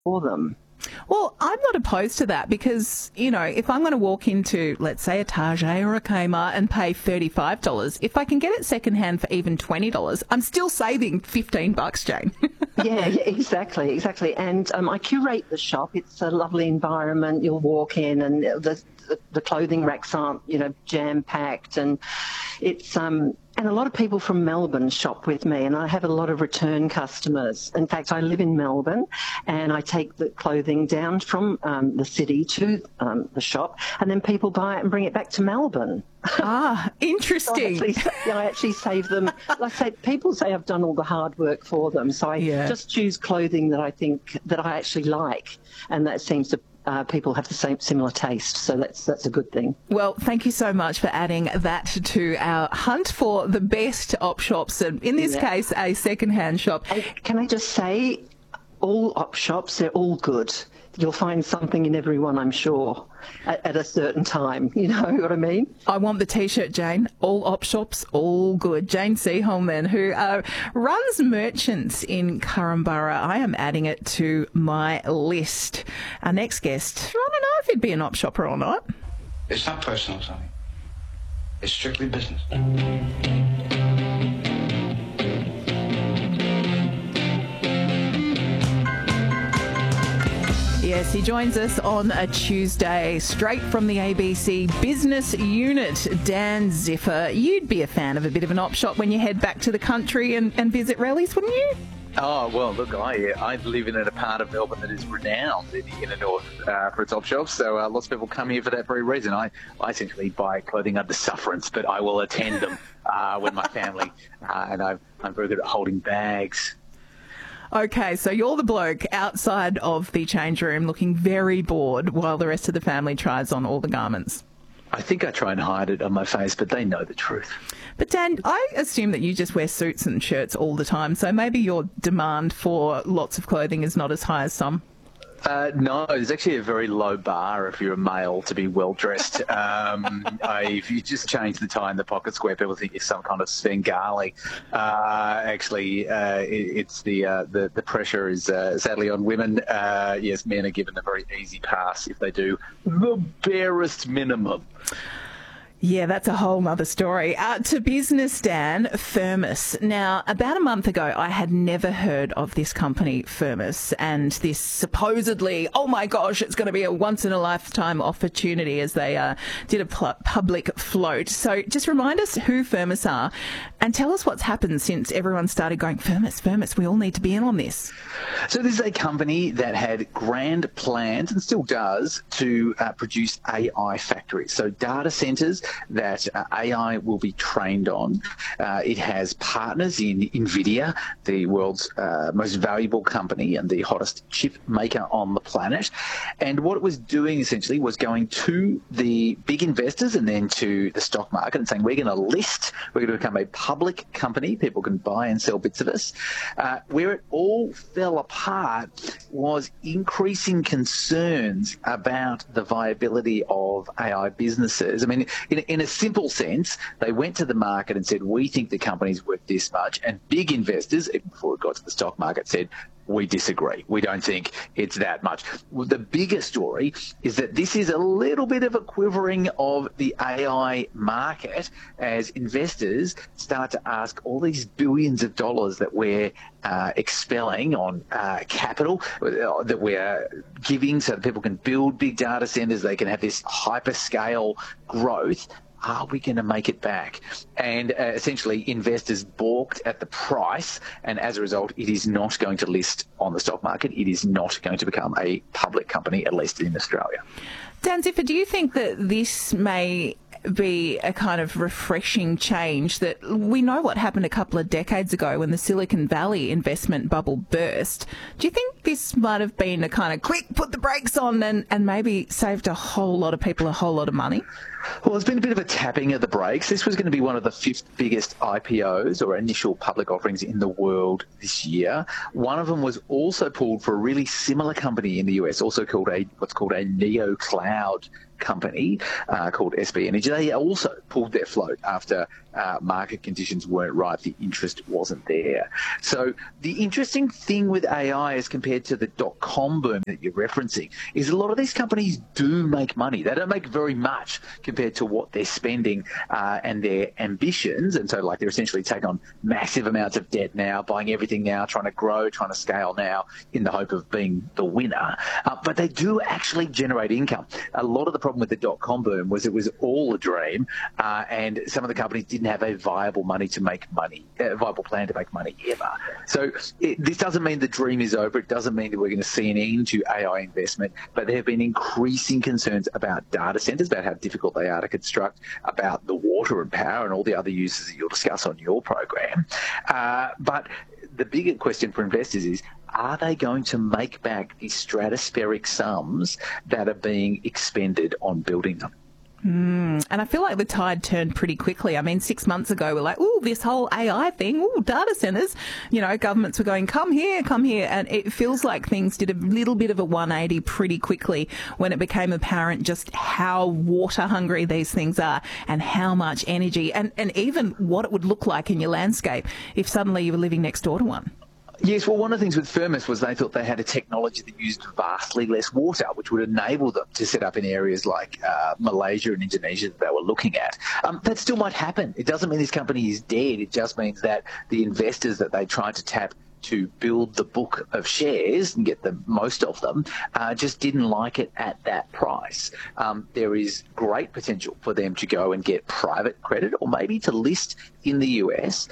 for them. Well, I'm not opposed to that because, if I'm going to walk into, let's say, a Target or a Kmart and pay $35, if I can get it secondhand for even $20, I'm still saving $15, Jane. Yeah, exactly. And I curate the shop. It's a lovely environment. You'll walk in and the clothing racks aren't, jam-packed, and it's and a lot of people from Melbourne shop with me, and I have a lot of return customers. In fact, I live in Melbourne, and I take the clothing down from the city to the shop, and then people buy it and bring it back to Melbourne. Ah, interesting. So I actually save them. Like I say, people say I've done all the hard work for them, so I just choose clothing that I think that I actually like, and that seems to people have the same similar taste, so that's a good thing. Well, thank you so much for adding that to our hunt for the best op shops, and in this case, a second-hand shop. Can I just say, all op shops, they're all good. You'll find something in every one, I'm sure, at a certain time. You know what I mean? I want the T-shirt, Jane. All op shops, all good. Jane Seaholm, then, who runs merchants in Korumburra. I am adding it to my list. Our next guest, I don't know if he'd be an op shopper or not. It's not personal, Sonny. It's strictly business. Yes, he joins us on a Tuesday, straight from the ABC Business Unit. Dan Ziffer, you'd be a fan of a bit of an op shop when you head back to the country and visit rallies, wouldn't you? Oh, well, look, I live in a part of Melbourne that is renowned in the inner north for its op shops, so lots of people come here for that very reason. I essentially buy clothing under sufferance, but I will attend them with my family, and I'm very good at holding bags. Okay, so you're the bloke outside of the change room looking very bored while the rest of the family tries on all the garments. I think I try and hide it on my face, but they know the truth. But Dan, I assume that you just wear suits and shirts all the time, so maybe your demand for lots of clothing is not as high as some. No, there's actually a very low bar if you're a male to be well dressed. If you just change the tie in the pocket square, people think you're some kind of Svengali. It's the pressure is sadly on women. Yes, men are given a very easy pass if they do the barest minimum. Yeah, that's a whole other story. To business, Dan, Firmus. Now, about a month ago, I had never heard of this company, Firmus, and this supposedly, oh my gosh, it's going to be a once-in-a-lifetime opportunity as they did a public float. So just remind us who Firmus are and tell us what's happened since everyone started going, Firmus, we all need to be in on this. So this is a company that had grand plans, and still does, to produce AI factories. So data centres that AI will be trained on. It has partners in NVIDIA, the world's most valuable company and the hottest chip maker on the planet. And what it was doing essentially was going to the big investors and then to the stock market and saying, we're going to list, we're going to become a public company, people can buy and sell bits of us. Where it all fell apart was increasing concerns about the viability of AI businesses. I mean, in a simple sense, they went to the market and said, we think the company's worth this much. And big investors, even before it got to the stock market, said, we disagree. We don't think it's that much. Well, the bigger story is that this is a little bit of a quivering of the AI market as investors start to ask all these billions of dollars that we're expelling on capital, that we're giving so that people can build big data centers, they can have this hyperscale growth. Are we going to make it back? And essentially, investors balked at the price, and as a result, it is not going to list on the stock market. It is not going to become a public company, at least in Australia. Dan Ziffer, do you think that this may be a kind of refreshing change? That we know what happened a couple of decades ago when the Silicon Valley investment bubble burst. Do you think this might have been a kind of quick put the brakes on and maybe saved a whole lot of people a whole lot of money? Well, there's been a bit of a tapping of the brakes. This was going to be one of the 5th biggest IPOs, or initial public offerings, in the world this year. One of them was also pulled for a really similar company in the US, also called what's called a neo cloud company called SB Energy. They also pulled their float after market conditions weren't right. The interest wasn't there. So the interesting thing with AI as compared to the dot-com boom that you're referencing is a lot of these companies do make money. They don't make very much compared to what they're spending and their ambitions. And so like they're essentially taking on massive amounts of debt now, buying everything now, trying to grow, trying to scale now in the hope of being the winner. But they do actually generate income. A lot of the problem with the dot-com boom was it was all a dream, and some of the companies didn't have a viable plan to make money ever. So this doesn't mean the dream is over. It doesn't mean that we're going to see an end to AI investment, but there have been increasing concerns about data centers, about how difficult they are to construct, about the water and power and all the other uses that you'll discuss on your program. But the bigger question for investors is, are they going to make back the stratospheric sums that are being expended on building them? And I feel like the tide turned pretty quickly. I mean, 6 months ago, we're like, oh, this whole AI thing, oh, data centers. You know, governments were going, come here. And it feels like things did a little bit of a 180 pretty quickly when it became apparent just how water hungry these things are and how much energy and even what it would look like in your landscape if suddenly you were living next door to one. Yes, well, one of the things with Firmus was they thought they had a technology that used vastly less water, which would enable them to set up in areas like Malaysia and Indonesia that they were looking at. That still might happen. It doesn't mean this company is dead. It just means that the investors that they tried to tap to build the book of shares and get the most of them just didn't like it at that price. There is great potential for them to go and get private credit or maybe to list in the US,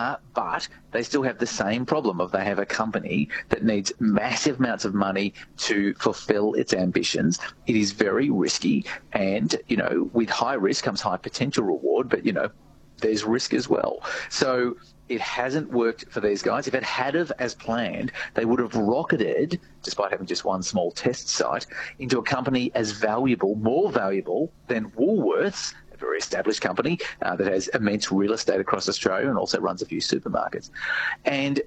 but they still have the same problem of they have a company that needs massive amounts of money to fulfill its ambitions. It is very risky, and, you know, with high risk comes high potential reward, but, you know, there's risk as well. So it hasn't worked for these guys. If it had have as planned, they would have rocketed, despite having just one small test site, into a company as valuable, more valuable than Woolworths, a very established company that has immense real estate across Australia and also runs a few supermarkets. And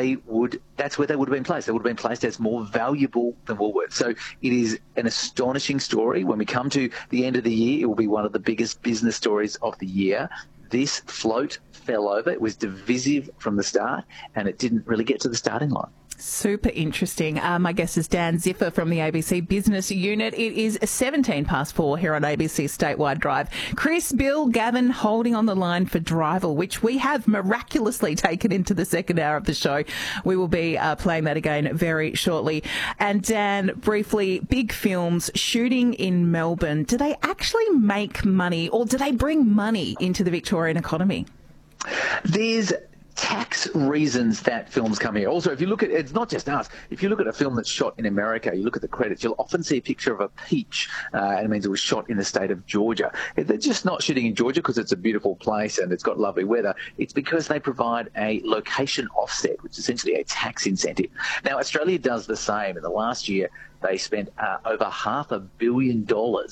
that's where they would have been placed. They would have been placed as more valuable than Woolworths. So it is an astonishing story. When we come to the end of the year, it will be one of the biggest business stories of the year. This float fell over. It was divisive from the start, and it didn't really get to the starting line. Super interesting. My guest is Dan Ziffer from the ABC Business Unit. It is 4:17 here on ABC Statewide Drive. Chris, Bill, Gavin holding on the line for Drival, which we have miraculously taken into the second hour of the show. We will be playing that again very shortly. And Dan, briefly, big films shooting in Melbourne. Do they actually make money, or do they bring money into the Victorian economy? There's tax reasons that films come here. Also, if you look at, it's not just us, if you look at a film that's shot in America, you look at the credits, you'll often see a picture of a peach, and it means it was shot in the state of Georgia. They're just not shooting in Georgia because it's a beautiful place and it's got lovely weather. It's because they provide a location offset, which is essentially a tax incentive. Now, Australia does the same. In the last year, they spent over $500 million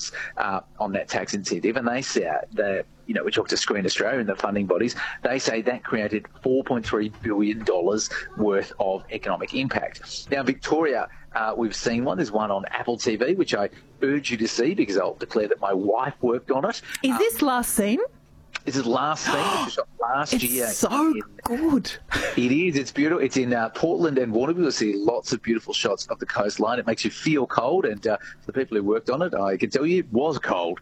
on that tax incentive, and they say that, you know, we talked to Screen Australia and the funding bodies, they say that created $4.3 billion worth of economic impact. Now, Victoria, we've seen one. There's one on Apple TV, which I urge you to see because I'll declare that my wife worked on it. Is this Last Scene? This is Last Scene, which was shot last year. It's so good. It is. It's beautiful. It's in Portland and Warrnambool. You'll see lots of beautiful shots of the coastline. It makes you feel cold, and for the people who worked on it, I can tell you it was cold.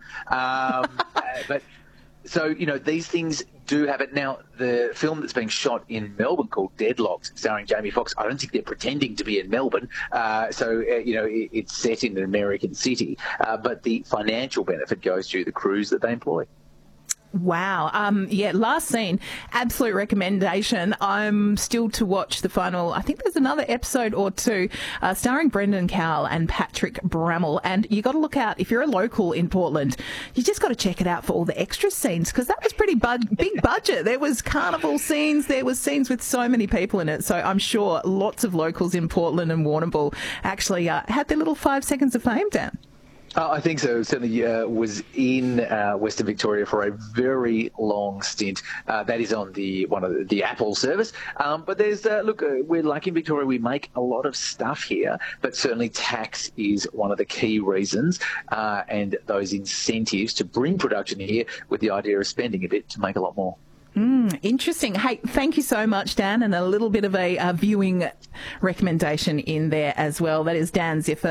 But so, you know, these things do have it. Now, the film that's being shot in Melbourne called Deadlocked, starring Jamie Foxx, I don't think they're pretending to be in Melbourne. You know, it's set in an American city. But the financial benefit goes to the crews that they employ. Wow. Yeah, Last Scene, absolute recommendation. I'm still to watch the final, I think there's another episode or two, starring Brendan Cowell and Patrick Brammall. And you got to look out, if you're a local in Portland, you just got to check it out for all the extra scenes, because that was pretty big budget. There was carnival scenes, there was scenes with so many people in it. So I'm sure lots of locals in Portland and Warrnambool actually had their little 5 seconds of fame, Dan. I think so. Certainly was in Western Victoria for a very long stint. That is on one of the Apple service. But there's we're like in Victoria, we make a lot of stuff here, but certainly tax is one of the key reasons, and those incentives to bring production here with the idea of spending a bit to make a lot more. Interesting. Hey, thank you so much, Dan, and a little bit of a viewing recommendation in there as well. That is Dan Ziffer